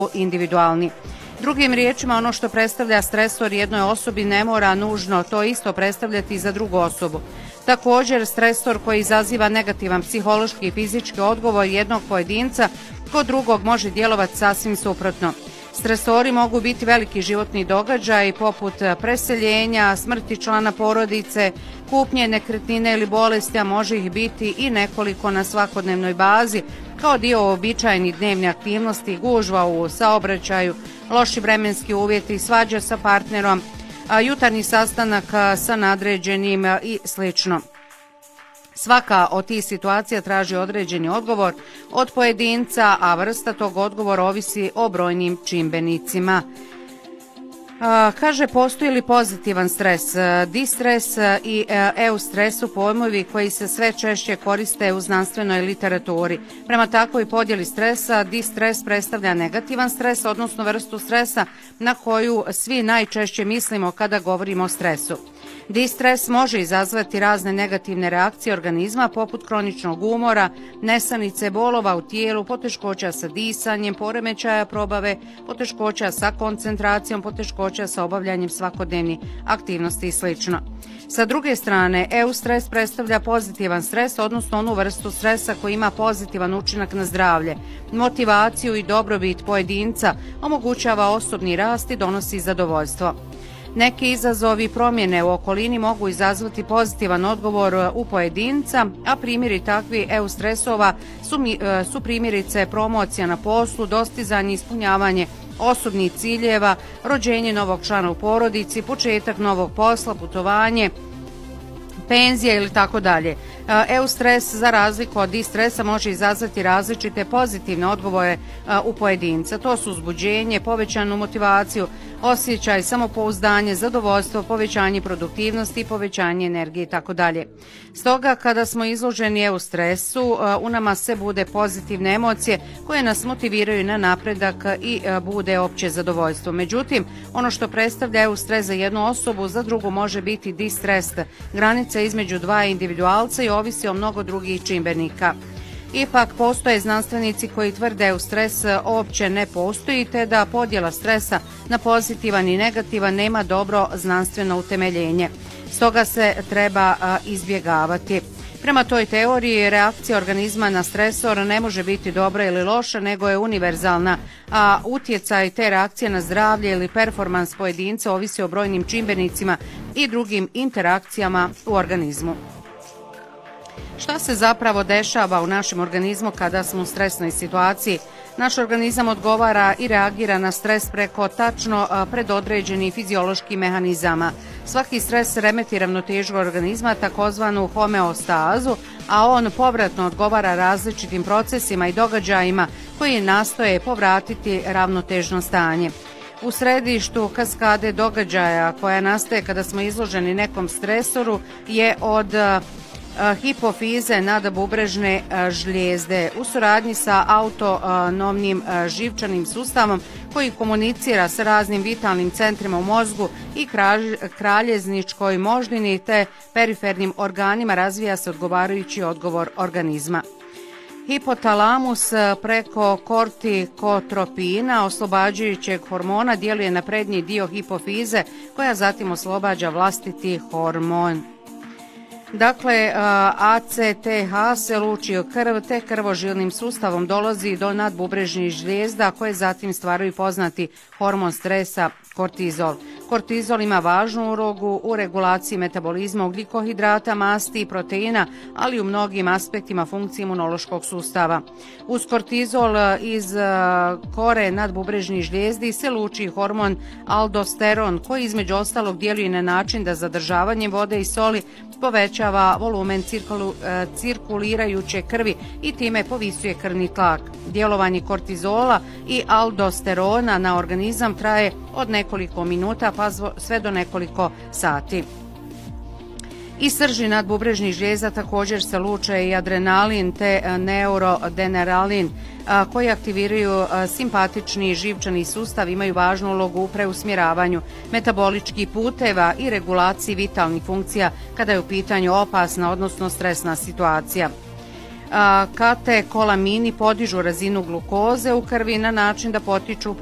individualni. Drugim riječima, ono što predstavlja stresor jednoj osobi ne mora nužno to isto predstavljati za drugu osobu. Također, stresor koji izaziva negativan psihološki i fizički odgovor jednog pojedinca kod drugog može djelovati sasvim suprotno. Stresori mogu biti veliki životni događaj poput preseljenja, smrti člana porodice, kupnje nekretnine ili bolesti, a može ih biti i nekoliko na svakodnevnoj bazi kao dio uobičajenih dnevne aktivnosti, gužva u saobraćaju, loši vremenski uvjeti, svađa sa partnerom, jutarnji sastanak sa nadređenim i sl. Svaka od tih situacija traži određeni odgovor od pojedinca, a vrsta tog odgovora ovisi o brojnim čimbenicima. Kaže, postoji li pozitivan stres? Distres i eustres su pojmovi koji se sve češće koriste u znanstvenoj literaturi. Prema takvoj podjeli stresa, distres predstavlja negativan stres, odnosno vrstu stresa na koju svi najčešće mislimo kada govorimo o stresu. Distres može izazvati razne negativne reakcije organizma poput kroničnog umora, nesanice, bolova u tijelu, poteškoća sa disanjem, poremećaja probave, poteškoća sa koncentracijom, poteškoća sa obavljanjem svakodnevnih aktivnosti i sl. Sa druge strane, eustres predstavlja pozitivan stres, odnosno onu vrstu stresa koji ima pozitivan učinak na zdravlje, motivaciju i dobrobit pojedinca, omogućava osobni rast i donosi zadovoljstvo. Neki izazovi promjene u okolini mogu izazvati pozitivan odgovor u pojedinca, a primjeri takvi eustresova su primjerice promocija na poslu, dostizanje i ispunjavanje osobnih ciljeva, rođenje novog člana u porodici, početak novog posla, putovanje, penzija ili tako dalje. Eustres, za razliku od distresa, može izazvati različite pozitivne odgovore u pojedinca. To su uzbuđenje, povećanu motivaciju, osjećaj, samopouzdanje, zadovoljstvo, povećanje produktivnosti, povećanje energije i tako dalje. Stoga, kada smo izloženi eustresu, u nama se bude pozitivne emocije koje nas motiviraju na napredak i bude opće zadovoljstvo. Međutim, ono što predstavlja eustres za jednu osobu, za drugu može biti distres. Granica između dva individualca i ovisi o mnogo drugih čimbenika. Ipak, postoje znanstvenici koji tvrde da stres uopće ne postoji, te da podjela stresa na pozitivan i negativan nema dobro znanstveno utemeljenje. Stoga se treba izbjegavati. Prema toj teoriji, reakcija organizma na stresor ne može biti dobra ili loša, nego je univerzalna, a utjecaj te reakcije na zdravlje ili performans pojedinca ovisi o brojnim čimbenicima i drugim interakcijama u organizmu. Šta se zapravo dešava u našem organizmu kada smo u stresnoj situaciji? Naš organizam odgovara i reagira na stres preko tačno predodređenih fizioloških mehanizama. Svaki stres remeti ravnotežu organizma, takozvanu homeostazu, a on povratno odgovara različitim procesima i događajima koji nastoje povratiti ravnotežno stanje. U središtu kaskade događaja koja nastaje kada smo izloženi nekom stresoru je od hipofize nadbubrežne žlijezde u suradnji sa autonomnim živčanim sustavom koji komunicira sa raznim vitalnim centrima u mozgu i kraljezničkoj moždini te perifernim organima razvija se odgovarajući odgovor organizma. Hipotalamus preko kortikotropina, oslobađajućeg hormona, djeluje na prednji dio hipofize koja zatim oslobađa vlastiti hormon. Dakle, ACTH se luči u krv te krvožilnim sustavom dolazi do nadbubrežnih žlijezda koje zatim stvaraju poznati hormon stresa kortizol. Kortizol ima važnu ulogu u regulaciji metabolizma ugljikohidrata, masti i proteina, ali u mnogim aspektima funkcije imunološkog sustava. Uz kortizol iz kore nadbubrežnih žlijezdi se luči hormon aldosteron koji između ostalog djeluje na način da zadržavanjem vode i soli povećava volumen cirkulirajuće krvi i time povisuje krvni tlak. Djelovanje kortizola i aldosterona na organizam traje od nekoliko minuta pa sve do nekoliko sati. Iz srži nadbubrežnih žlijezda također se luče i adrenalin te neurodeneralin koji aktiviraju simpatični živčani sustav, imaju važnu ulogu u preusmjeravanju metaboličkih puteva i regulaciji vitalnih funkcija kada je u pitanju opasna, odnosno stresna situacija. katekolamini podižu razinu glukoze u krvi na način da potiču